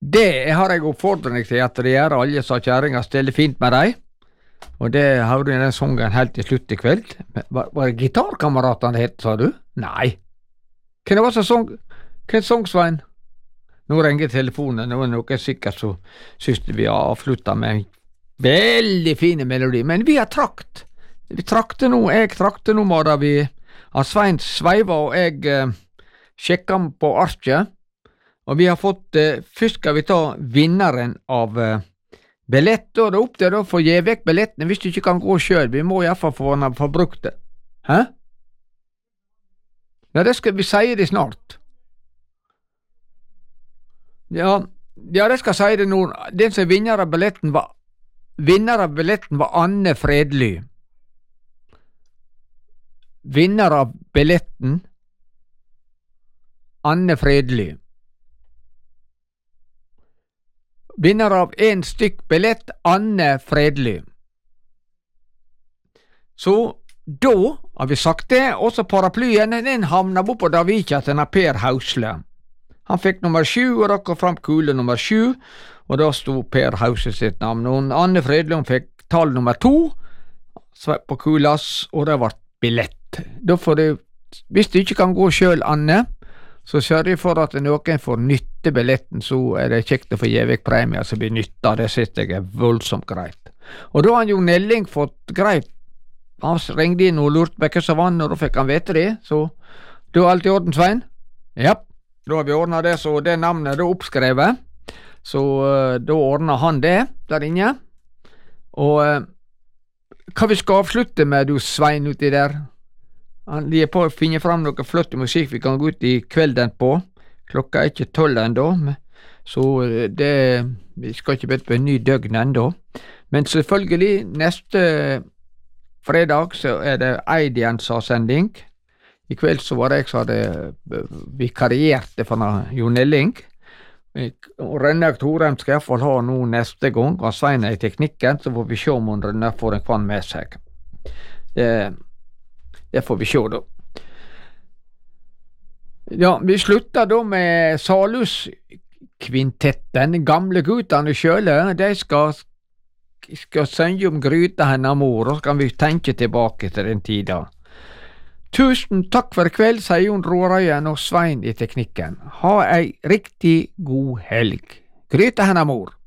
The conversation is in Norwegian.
Det har jeg oppfordring til at de gjør alle sa kjæringa stille fint med deg. Og det hørte jeg den sangen helt til slutt I kveld. Var det gitarkameratene det het, sa du? Nei. Hvem var det som sang, Svein? Nå ringer telefonen, nå noe sikkert så synes vi har avsluttet med en veldig fin melodi. Men vi har trakt. Jeg trakte nå, Mara, Svein sveiva, og jeg sjekket han på arket. Og vi har fått, først skal vi ta vinneren av billett, og det er opp til å få gi vekk billettene hvis du ikke kan gå selv. Vi må I hvert fall få brukt det. Hæ? Ja, det skal vi si det snart. Ja, det skal si det nå. Den som vinner av billetten var Anne Fredly. Vinner av billetten Anne Fredly. Vinner av en stykk billett Anne Fredly. Så da har vi sagt det, også paraplyen den havnet opp på Davika til Per Hausle. Han fikk nummer 7 og rakk fram kule nummer 7, og da stod Per Hausle sitt navn. Og Anne Fredly fikk tall nummer 2 på kulas, og det ble billett. Da får du, hvis du ikke kan gå selv, Anne, så sørg for at noen får nytte billetten, så det kjekt å få gi vekk premier som blir nytta. Det synes jeg voldsomt greit. Og da har jo Nelling fått greit. Han ringde inn og lurte på hva som vann, og da fikk han vite det. Så da er alt I orden, Svein? Ja, da har vi ordnet det, så det navnet er oppskrevet. Så da ordner han det der inne. Og hva vi skal avslutte med, du Svein, uti der? De er på å finne fram noe flott musikk vi kan gå ut I kvelden på. Klokka ikke 12 enda, så vi skal ikke bete på en ny døgn enda. Men selvfølgelig, neste fredag så det Eidians-sending. I kveld så var det jeg som hadde vikarierte for Jon Elling. Rønnaug Thorheim skal I hvert fall ha nå neste gang, og Svein I teknikken, så får vi se om Rønnaug får en kvann med seg. Det får vi se da. Ja, vi slutter da med Salus-kvintetten, gamle guttene sjøle. De skal synge om gryta hennes mor, og så kan vi tenke tilbake til den tida. Tusen takk for kveld, sier Jon Rårøyen og Svein I teknikken. Ha ei riktig god helg. Gryta hennes mor.